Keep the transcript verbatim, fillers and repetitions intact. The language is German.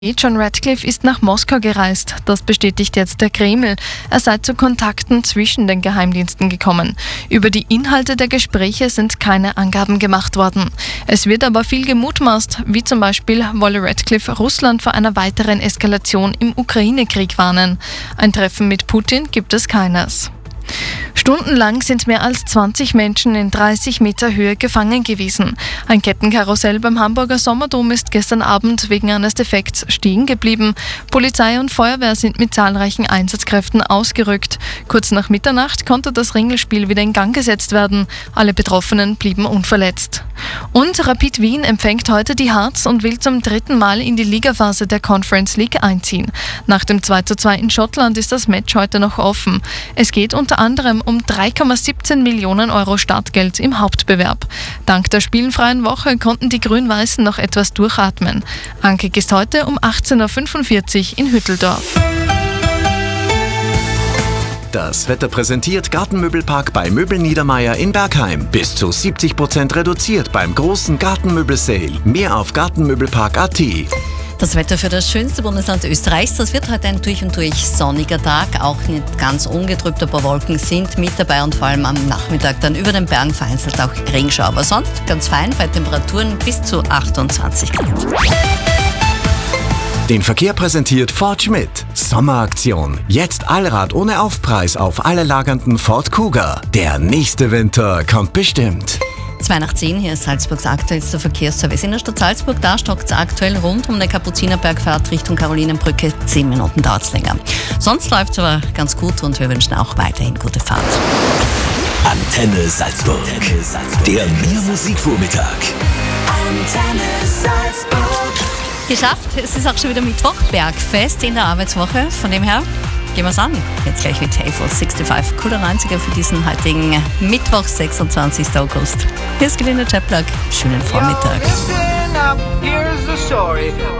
John Ratcliffe ist nach Moskau gereist. Das bestätigt jetzt der Kreml. Er sei zu Kontakten zwischen den Geheimdiensten gekommen. Über die Inhalte der Gespräche sind keine Angaben gemacht worden. Es wird aber viel gemutmaßt, wie zum Beispiel wolle Ratcliffe Russland vor einer weiteren Eskalation im Ukraine-Krieg warnen. Ein Treffen mit Putin gibt es keines. Stundenlang sind mehr als zwanzig Menschen in dreißig Meter Höhe gefangen gewesen. Ein Kettenkarussell beim Hamburger Sommerdom ist gestern Abend wegen eines Defekts stehen geblieben. Polizei und Feuerwehr sind mit zahlreichen Einsatzkräften ausgerückt. Kurz nach Mitternacht konnte das Ringelspiel wieder in Gang gesetzt werden. Alle Betroffenen blieben unverletzt. Und Rapid Wien empfängt heute die Hearts und will zum dritten Mal in die Ligaphase der Conference League einziehen. Nach dem zwei zu zwei in Schottland ist das Match heute noch offen. Es geht unter anderem um drei Komma siebzehn Millionen Euro Startgeld im Hauptbewerb. Dank der spielfreien Woche konnten die Grün-Weißen noch etwas durchatmen. Ankick ist heute um achtzehn Uhr fünfundvierzig in Hütteldorf. Das Wetter präsentiert Gartenmöbelpark bei Möbel Niedermeier in Bergheim. Bis zu siebzig Prozent reduziert beim großen Gartenmöbel-Sale. Mehr auf gartenmöbelpark punkt a t. Das Wetter für das schönste Bundesland Österreichs. Das wird heute ein durch und durch sonniger Tag, auch nicht ganz ungetrübt. Ein paar Wolken sind mit dabei und vor allem am Nachmittag dann über den Bergen vereinzelt auch Regenschauer. Aber sonst ganz fein bei Temperaturen bis zu achtundzwanzig Grad. Den Verkehr präsentiert Ford Schmidt. Sommeraktion. Jetzt Allrad ohne Aufpreis auf alle lagernden Ford Kuga. Der nächste Winter kommt bestimmt. zwei nach zehn, hier ist Salzburgs aktuellster Verkehrsservice. In der Stadt Salzburg, da stockt es aktuell rund um den Kapuzinerbergfahrt Richtung Karolinenbrücke. Zehn Minuten dauert es länger. Sonst läuft es aber ganz gut und wir wünschen auch weiterhin gute Fahrt. Antenne Salzburg. Antenne Salzburg. Der Mehr Musikvormittag. Antenne Salzburg. Geschafft, es ist auch schon wieder Mittwoch, Bergfest in der Arbeitswoche. Von dem her gehen wir es an. Jetzt gleich mit Hateful sechsundsiebzig, cooler neunziger für diesen heutigen Mittwoch, sechsundzwanzigsten August. Hier ist Gelina Chaplak. Schönen Vormittag. Yo, listen up, here's the story